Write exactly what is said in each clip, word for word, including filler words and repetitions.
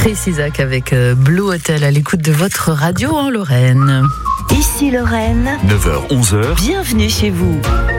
Chris Isaak avec Blue Hotel à l'écoute de votre radio en Lorraine. Ici Lorraine, neuf heures onze heures. Bienvenue chez vous.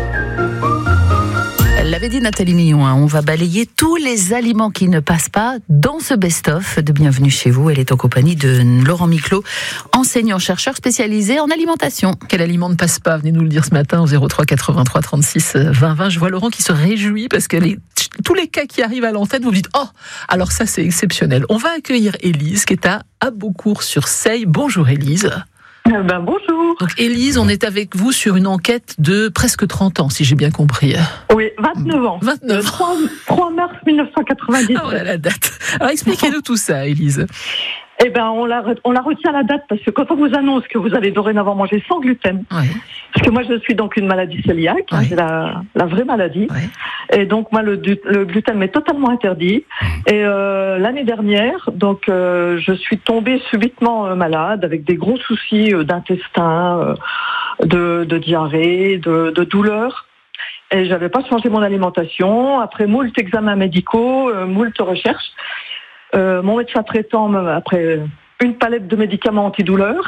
Elle l'avait dit Nathalie Millon, hein, on va balayer tous les aliments qui ne passent pas dans ce best-of de Bienvenue chez vous. Elle est en compagnie de Laurent Miclot, enseignant-chercheur spécialisé en alimentation. Quel aliment ne passe pas? Venez nous le dire ce matin au zéro trois quatre-vingt-trois trente-six vingt vingt. Je vois Laurent qui se réjouit parce que les, tous les cas qui arrivent à l'antenne, vous vous dites « Oh, alors ça c'est exceptionnel ». On va accueillir Élise qui est à Abocourt-sur-Seille. Bonjour Élise. Ben, bonjour. Donc Élise, on est avec vous sur une enquête de presque trente ans, si j'ai bien compris. Oui, vingt-neuf ans. vingt-neuf. trois mars mille neuf cent quatre-vingt-dix. Ah voilà la date. Alors expliquez-nous tout ça, Élise. Eh ben, on la, on la retient la date parce que quand on vous annonce que vous allez dorénavant manger sans gluten, Ouais. parce que moi je suis donc une maladie cœliaque, Ouais. hein, c'est la, la vraie maladie, Ouais. et donc moi le, le gluten m'est totalement interdit. Et euh, l'année dernière, donc euh, je suis tombée subitement euh, malade avec des gros soucis euh, d'intestin, euh, de, de diarrhée, de, de douleurs. Et j'avais pas changé mon alimentation. Après moult examens médicaux, euh, moult recherches. Euh, mon médecin traitant, après une palette de médicaments antidouleurs,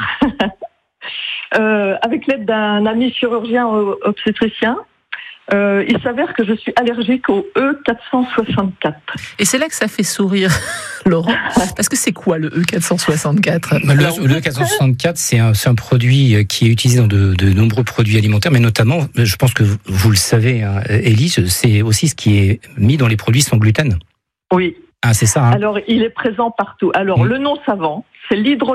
euh, avec l'aide d'un ami chirurgien obstétricien, euh, il s'avère que je suis allergique au E quatre cent soixante-quatre. Et c'est là que ça fait sourire Laurent, parce que c'est quoi le E quatre cent soixante-quatre? Le, le quatre cent soixante-quatre, c'est un, c'est un produit qui est utilisé dans de, de nombreux produits alimentaires, mais notamment, je pense que vous le savez, hein, Élise, c'est aussi ce qui est mis dans les produits sans gluten. Oui. Ah, c'est ça. Hein. Alors, il est présent partout. Alors, mmh. le nom savant, c'est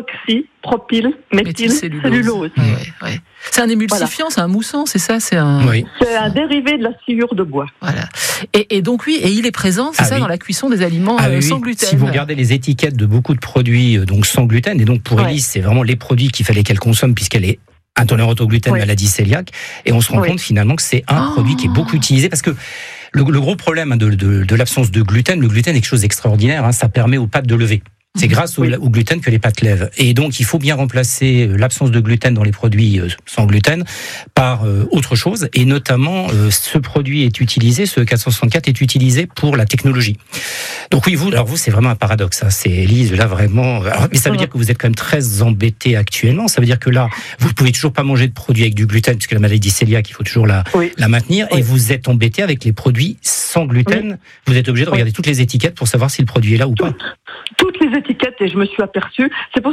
l'hydroxypropylméthylcellulose. Ouais, ouais. C'est un émulsifiant, voilà. C'est un moussant, c'est ça, c'est un. Oui. C'est un dérivé de la sciure de bois. Voilà. Et, et donc oui, et il est présent, c'est ah, ça, oui. dans la cuisson des aliments ah, euh, oui, sans gluten. Si vous regardez les étiquettes de beaucoup de produits donc sans gluten, et donc pour ouais. Élise, c'est vraiment les produits qu'il fallait qu'elle consomme puisqu'elle est intolérante au gluten, ouais. maladie cœliaque, et on se rend ouais. compte finalement que c'est un oh. produit qui est beaucoup utilisé parce que le, le gros problème de, de, de l'absence de gluten, le gluten est quelque chose d'extraordinaire, hein, ça permet aux pâtes de lever. C'est grâce au, oui. au gluten que les pâtes lèvent. Et donc, il faut bien remplacer l'absence de gluten dans les produits sans gluten par euh, autre chose. Et notamment, euh, ce produit est utilisé, ce quatre cent soixante-quatre est utilisé pour la technologie. Donc oui, vous, alors vous, c'est vraiment un paradoxe. Hein. C'est Élise, là, vraiment. Alors, mais ça veut dire que vous êtes quand même très embêtée actuellement. Ça veut dire que là, vous ne pouvez toujours pas manger de produits avec du gluten, puisque la maladie cœliaque, il faut toujours la, oui. la maintenir. Oui. Et vous êtes embêtée avec les produits sans gluten. Oui. Vous êtes obligé de regarder oui. toutes les étiquettes pour savoir si le produit est là ou pas. Toutes les étiquettes, et je me suis aperçue. C'est pour